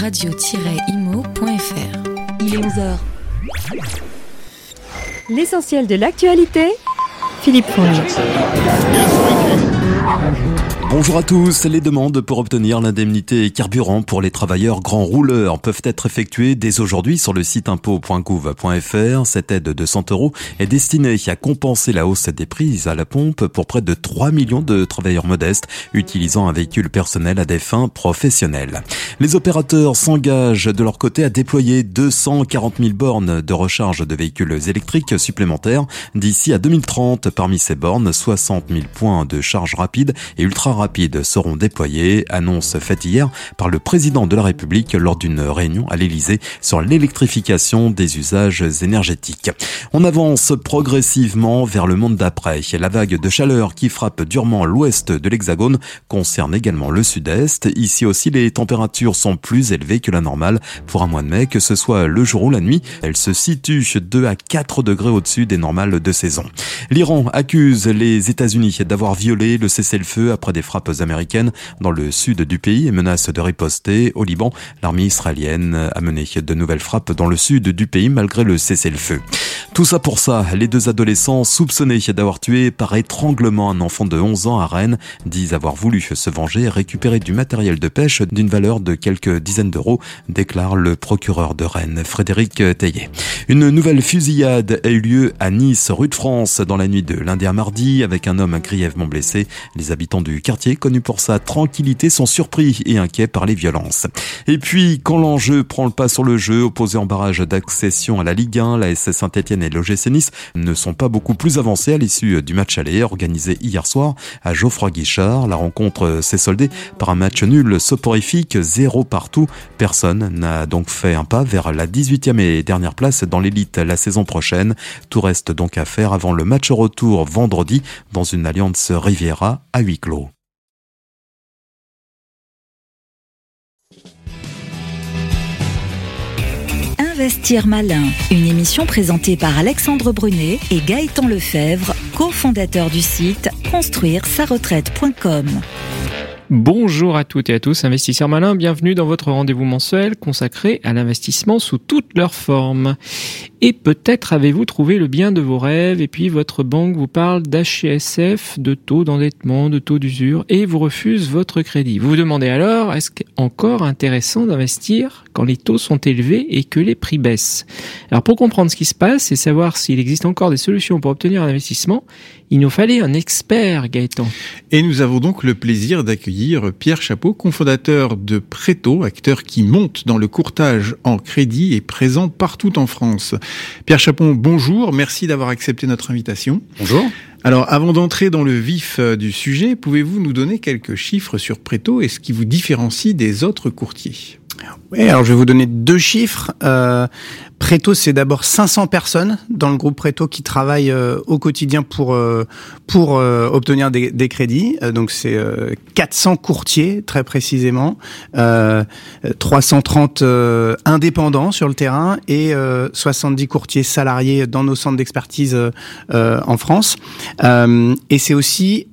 radio-imo.fr. Il est 11h. L'essentiel de l'actualité, Philippe Fournier. Bonjour à tous. Les demandes pour obtenir l'indemnité carburant pour les travailleurs grands rouleurs peuvent être effectuées dès aujourd'hui sur le site impôts.gouv.fr. Cette aide de 100 € est destinée à compenser la hausse des prix à la pompe pour près de 3 millions de travailleurs modestes utilisant un véhicule personnel à des fins professionnelles. Les opérateurs s'engagent de leur côté à déployer 240 000 bornes de recharge de véhicules électriques supplémentaires d'ici à 2030. Parmi ces bornes, 60 000 points de charge rapide et ultra rapides seront déployés, annonce faite hier par le président de la République lors d'une réunion à l'Élysée sur l'électrification des usages énergétiques. On avance progressivement vers le monde d'après. La vague de chaleur qui frappe durement l'ouest de l'Hexagone concerne également le sud-est. Ici aussi, les températures sont plus élevées que la normale pour un mois de mai, que ce soit le jour ou la nuit. Elles se situent 2 à 4 degrés au-dessus des normales de saison. L'Iran accuse les États-Unis d'avoir violé le cessez-le-feu après des frappes américaines dans le sud du pays et menace de riposter. Au Liban, l'armée israélienne a mené de nouvelles frappes dans le sud du pays malgré le cessez-le-feu. Tout ça pour ça, les 2 adolescents soupçonnés d'avoir tué par étranglement un enfant de 11 ans à Rennes disent avoir voulu se venger et récupérer du matériel de pêche d'une valeur de quelques dizaines d'euros, déclare le procureur de Rennes, Frédéric Taillet. Une nouvelle fusillade a eu lieu à Nice, rue de France, dans la nuit de lundi à mardi, avec un homme grièvement blessé. Les habitants du quartier, connu pour sa tranquillité, sont surpris et inquiets par les violences. Et puis, quand l'enjeu prend le pas sur le jeu, opposé en barrage d'accession à la Ligue 1, la SS Saint-Etienne et l'OGC Nice ne sont pas beaucoup plus avancés à l'issue du match aller organisé hier soir à Geoffroy-Guichard. La rencontre s'est soldée par un match nul soporifique, 0 partout. Personne n'a donc fait un pas vers la 18e et dernière place dans l'élite la saison prochaine. Tout reste donc à faire avant le match retour vendredi dans une Alliance Riviera à huis clos. Investir malin, une émission présentée par Alexandre Brunet et Gaëtan Lefebvre, cofondateur du site construire-sa-retraite.com. Bonjour à toutes et à tous, investisseurs malins, bienvenue dans votre rendez-vous mensuel consacré à l'investissement sous toutes leurs formes. Et peut-être avez-vous trouvé le bien de vos rêves et puis votre banque vous parle d'HCSF, de taux d'endettement, de taux d'usure et vous refuse votre crédit. Vous vous demandez alors, est-ce encore intéressant d'investir quand les taux sont élevés et que les prix baissent? Alors pour comprendre ce qui se passe et savoir s'il existe encore des solutions pour obtenir un investissement, il nous fallait un expert, Gaëtan. Et nous avons donc le plaisir d'accueillir Pierre Chapeau, cofondateur de Préto, acteur qui monte dans le courtage en crédit et présent partout en France. Pierre Chapeau, bonjour, merci d'avoir accepté notre invitation. Bonjour. Alors, avant d'entrer dans le vif du sujet, pouvez-vous nous donner quelques chiffres sur Préto et ce qui vous différencie des autres courtiers ? Oui, alors je vais vous donner 2 chiffres. Préto, c'est d'abord 500 personnes dans le groupe Préto qui travaillent au quotidien pour obtenir des crédits. Donc c'est 400 courtiers très précisément, 330 indépendants sur le terrain et 70 courtiers salariés dans nos centres d'expertise en France. Et c'est aussi